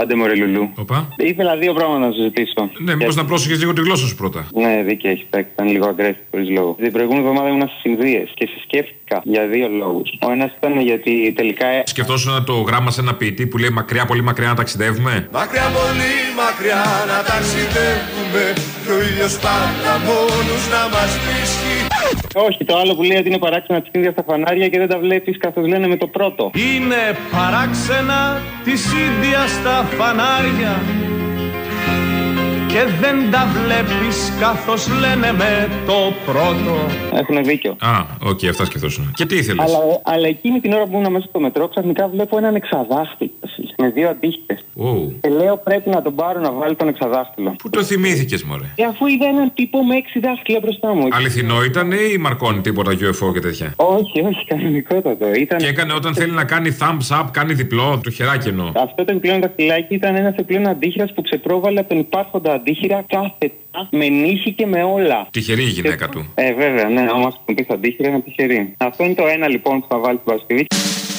Άντε μωρέ Λουλού. Οπα. Ήθελα δύο πράγματα να σου ζητήσω. Ναι, μήπως να πρόσεχες λίγο τη γλώσσα σου πρώτα. Ναι, δίκαια έχει παίξει. Ήταν λίγο αγκρέφτη χωρίς λόγο. Την προηγούμενη εβδομάδα ήμουν στις Ινδίες και συσκέφτηκα για δύο λόγους. Ο ένας ήταν γιατί τελικά. Σκεφτόσουν το γράμμα σε ένα ποιητή που λέει μακριά, πολύ μακριά να ταξιδεύουμε. Μακριά, πολύ μακριά να ταξιδεύουμε. Και ο ήλιος πάντα μόνος να μας βρίσκει. Όχι, το άλλο που λέει ότι είναι παράξενα της Ίνδιας στα φανάρια και δεν τα βλέπεις καθώς λένε με το πρώτο. Είναι παράξενα της Ίνδιας στα φανάρια και δεν τα βλέπεις καθώς λένε με το πρώτο. Έχουν δίκιο. Α, οκ, αυτά σκεφτόσουν. Και τι ήθελες? Αλλά εκείνη την ώρα που ήμουν μέσα στο μετρό, ξαφνικά βλέπω έναν εξαδάχτυλο με δύο αντίχτες. Και λέω πρέπει να τον πάρω να βάλει τον εξαδάχτυλο. Πού το θυμήθηκες, μωρέ? Αφού είδα έναν τύπο με 6 δάχτυλα μπροστά μου. Αληθινό ήταν ή μαρκώνει τίποτα UFO και τέτοια? Όχι, κανονικότατο. Και έκανε όταν θέλει να κάνει thumbs up, κάνει διπλό, το χεράκι εννοώ. Αυτό το επιπλέον δαχτυλάκι ήταν ένας επιπλέον αντίχειρας που ξεπρόβαλε από τον υπάρχοντα αντίχειρα κάθετα, με νύχη και με όλα. Τυχερή η γυναίκα του. Βέβαια, ναι, άμα σου πει αντίχειρα είναι τυχερή. Αυτό είναι το ένα λοιπόν που θα βάλει την Παρασκευή.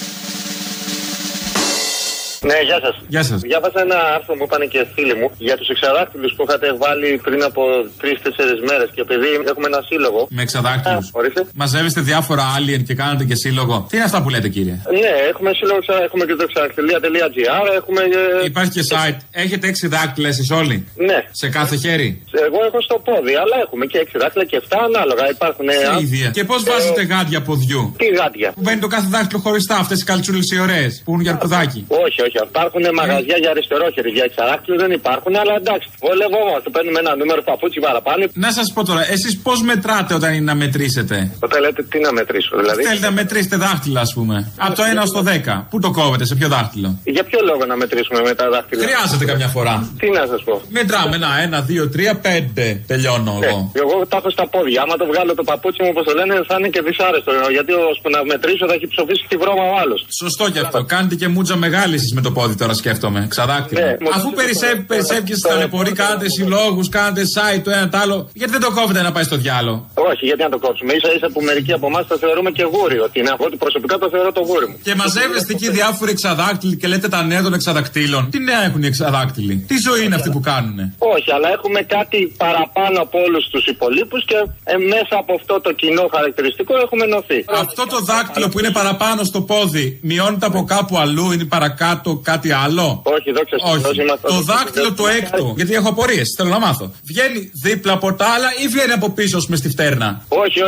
Ναι, γεια σας. Γεια σας. Διάβασα ένα άρθρο που είπαν και φίλοι μου για τους εξαδάκτυλους που είχατε βάλει πριν από 3-4 μέρες. Και επειδή έχουμε ένα σύλλογο. Με εξαδάκτυλους. Μαζεύεστε διάφορα alien και κάνετε και σύλλογο. Τι είναι αυτά που λέτε, κύριε? Ναι, έχουμε σύλλογο, έχουμε και το εξαδακτυλία.gr. Υπάρχει και site. Έχετε 6 δάκτυλα εσείς όλοι? Ναι. Σε κάθε χέρι? Εγώ έχω στο πόδι, αλλά έχουμε και 6 δάκτυλα και 7 ανάλογα. Υπάρχουν. Ίδια. Και πώς βάζετε γάντια ποδιού? Τι γάντια? Που μπαίνει το κάθε δάκτυλο χωριστά, αυτές οι καλτσούλες οι ωραίες που είναι για αρκουδάκι. Όχι. Υπάρχουν μαγαζιά για αριστερόχερη, για εξαδάκτυλους δεν υπάρχουν, αλλά εντάξει. Βολευόμαστε. Παίρνουμε ένα νούμερο παπούτσι παραπάνω. Να σας πω τώρα, εσείς πώς μετράτε όταν είναι να μετρήσετε? Όταν λέτε τι να μετρήσω, δηλαδή? Θέλετε να μετρήσετε δάχτυλα, ας πούμε. Από το 1 στο 10. Πού το κόβετε, σε ποιο δάχτυλο? Για ποιο λόγο να μετρήσουμε με τα δάχτυλα? Χρειάζεται καμιά φορά. Τι να σας πω? Μετράμε 1, 2, 3, 5. Τελειώνω εγώ. Εγώ τα έχω στα πόδια. Άμα το βγάλω το παπούτσι μου, όπως το λένε, θα είναι και δυσάρεστο. Γιατί ώσπου να μετρήσω θα έχει ψοφήσει τη βρώμα ο άλλος. Σωστό κι αυτό. Κάνετε και μούτζα μεγάλη εσείς με το πόδι τώρα, σκέφτομαι. Ξαδάκτυλο. Αφού περισσεύει και στα ταλαιπωρεί, κάνετε συλλόγους, κάνετε site το ένα το άλλο. Γιατί δεν το κόβετε να πάει στο διάλο? Όχι, γιατί να το κόψουμε? Ίσα που μερικοί από εμάς το θεωρούμε και γούρι. Ότι είναι αυτό, ότι προσωπικά το θεωρώ το γούρι μου. Και μαζεύεστε εκεί διάφοροι εξαδάκτυλοι και λέτε τα νέα των εξαδακτήλων. Τι νέα έχουν οι εξαδάκτυλοι? Τι ζωή είναι αυτή που κάνουνε? Όχι, αλλά έχουμε κάτι παραπάνω από όλους τους υπολείπους και μέσα από αυτό το κοινό χαρακτηριστικό έχουμε ενωθεί. Αυτό το δάκτυλο που είναι παραπάνω στο πόδι μειώνεται από κάπου αλλού, είναι παρακάτω κάτι άλλο? Όχι, δόξα τω Θεώ. Το δάκτυλο το έκτο, γιατί έχω απορίες, θέλω να μάθω. Βγαίνει δίπλα από τα άλλα ή βγαίνει από πίσω με στη φτέρνα? Όχι.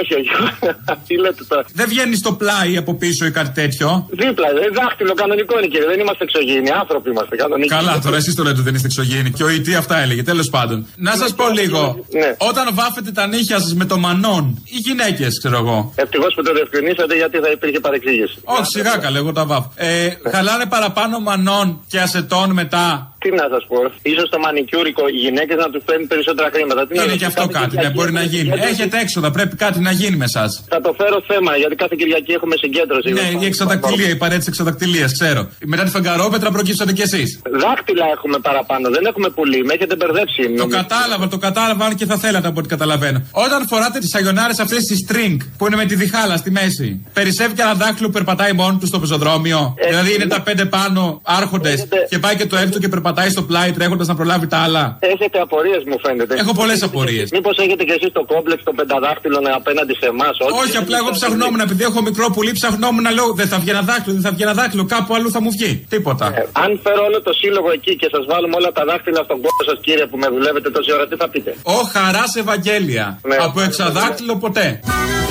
Τι λέτε τώρα? Δεν βγαίνει στο πλάι από πίσω ή κάτι τέτοιο? Δίπλα, δάχτυλο κανονικό είναι, κύριε. Δεν είμαστε εξωγήινοι, άνθρωποι είμαστε κανονικοί. Καλά, τώρα εσείς το λέτε ότι δεν είστε εξωγήινοι. Και ο ΙΤ αυτά έλεγε, τέλος πάντων. Να σας πω λίγο. Ναι. Όταν βάφετε τα νύχια σας με το μανόν, οι γυναίκες, ξέρω εγώ. Ευτυχώς που το διευκρινίσατε, γιατί θα υπήρχε παρεξήγηση. Όχι, σιγά καλέ, εγώ τα βάφω. Χαλάνε παραπάνω μανόν και ασετών μετά. Τι να σας πω, ίσως το μανικιούρικο οι γυναίκες να τους παίρνουν περισσότερα χρήματα. Είναι και αυτό κάτι, ναι, μπορεί να γίνει. Έχετε έξοδα, πρέπει κάτι να γίνει με εσάς. Θα το φέρω θέμα, γιατί κάθε Κυριακή έχουμε συγκέντρωση. Ναι, η εξαδακτυλία, η παρέτηση εξαδακτυλίας, ξέρω. Μετά τη φεγγαρόπετρα προκύψατε κι εσείς. Δάχτυλα έχουμε παραπάνω, δεν έχουμε πουλί, με έχετε μπερδέψει. Το κατάλαβα, αν και θα θέλατε από ό,τι καταλαβαίνω. Όταν φοράτε τις αγιονάρες αυτές τις string που είναι με τη διχάλα στη μέση, περισσεύει και ένα δάχτυλο που περπατάει μόνο του στο πεζοδρόμιο. Δηλαδή είναι τα 5 πάνω άρχοντες και πάει και το 6ο και περπατάει στο πλάι τρέχοντας να προλάβει τα άλλα. Έχετε απορίες, μου φαίνεται. Έχω πολλές απορίες. Μήπως έχετε κι εσείς το κόμπλεξ των πενταδάχτυλων απέναντι σε εμάς? Όχι, απλά εγώ ψαχνόμουν, επειδή έχω μικρό πουλί, ψαχνόμουν να λέω δεν θα βγει ένα δάχτυλο, κάπου αλλού θα μου βγει. Τίποτα. Αν φέρω όλο το σύλλογο εκεί και σας βάλουμε όλα τα δάχτυλα στον κόπο σας, κύριε, που με δουλεύετε τόση ώρα, τι θα πείτε? Ω χαράς Ευαγγέλια. Ναι. Από εξαδάκτυλο ποτέ.